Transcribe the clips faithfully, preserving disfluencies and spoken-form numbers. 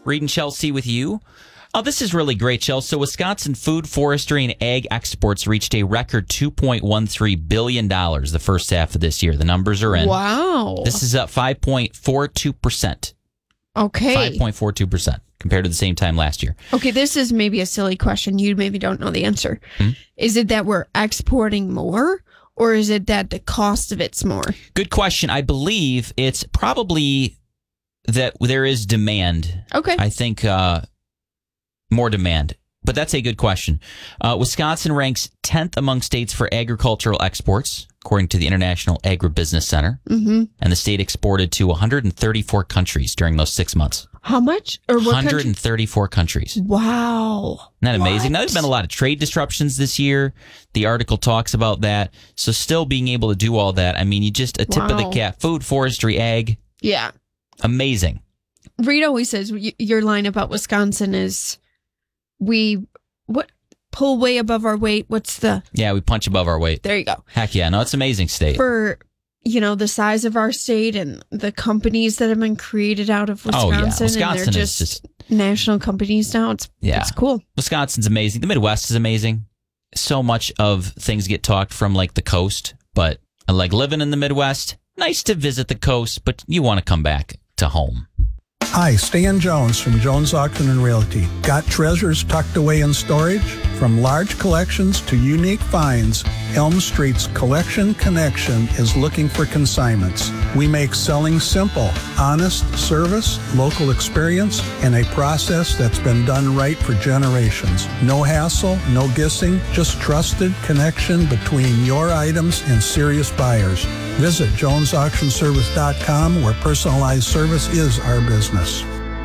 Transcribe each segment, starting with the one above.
Reed and Chelsea with you. Oh, this is really great, Chelsea. So Wisconsin food, forestry, and ag exports reached a record two point one three billion dollars the first half of this year. The numbers are in. Wow. This is up five point four two percent. Okay. five point four two percent compared to the same time last year. Okay, this is maybe a silly question. You maybe don't know the answer. Hmm? Is it that we're exporting more, or is it that the cost of it's more? Good question. I believe it's probably that there is demand. Okay. I think uh, more demand. But that's a good question. Uh, Wisconsin ranks tenth among states for agricultural exports, according to the International Agribusiness Center. Mm-hmm. And the state exported to one hundred thirty-four countries during those six months. How much? Or what one hundred thirty-four country? countries. Wow. Isn't that amazing? What? Now, there's been a lot of trade disruptions this year. The article talks about that. So still being able to do all that, I mean, you just a tip wow. of the cap. Food, forestry, ag. Yeah. Amazing. Reed always says your line about Wisconsin is we what pull way above our weight. What's the... Yeah, we punch above our weight. There you go. Heck yeah. No, it's an amazing state. For... you know, the size of our state and the companies that have been created out of Wisconsin. Oh, yeah. Wisconsin and they're just, is just national companies now. It's, yeah. it's cool. Wisconsin's amazing. The Midwest is amazing. So much of things get talked from like the coast, but I like living in the Midwest. Nice to visit the coast, but you want to come back to home. Hi, Stan Jones from Jones Auction and Realty. Got treasures tucked away in storage? From large collections to unique finds, Elm Street's Collection Connection is looking for consignments. We make selling simple, honest service, local experience, and a process that's been done right for generations. No hassle, no guessing, just trusted connection between your items and serious buyers. Visit jones auction service dot com, where personalized service is our business.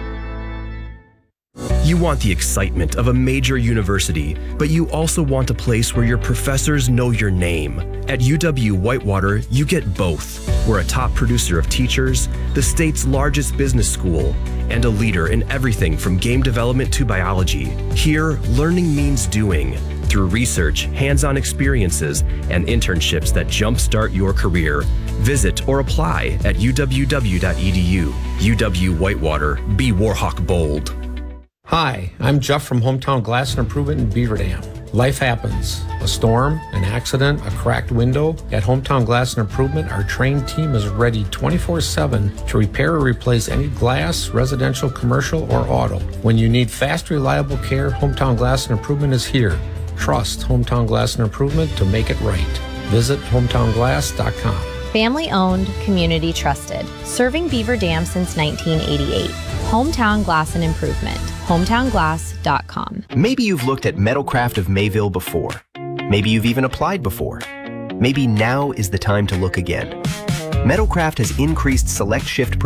You want the excitement of a major university, but you also want a place where your professors know your name. At U W-Whitewater, you get both. We're a top producer of teachers, the state's largest business school, and a leader in everything from game development to biology. Here, learning means doing. Through research, hands-on experiences, and internships that jumpstart your career. Visit or apply at u w w dot e d u. U W-Whitewater. Be Warhawk bold. Hi, I'm Jeff from Hometown Glass and Improvement in Beaver Dam. Life happens. A storm, an accident, a cracked window. At Hometown Glass and Improvement, our trained team is ready twenty-four seven to repair or replace any glass, residential, commercial, or auto. When you need fast, reliable care, Hometown Glass and Improvement is here. Trust Hometown Glass and Improvement to make it right. Visit hometown glass dot com. Family owned, community trusted. Serving Beaver Dam since nineteen eighty-eight. Hometown Glass and Improvement. hometown glass dot com. Maybe you've looked at Metalcraft of Mayville before. Maybe you've even applied before. Maybe now is the time to look again. Metalcraft has increased select shift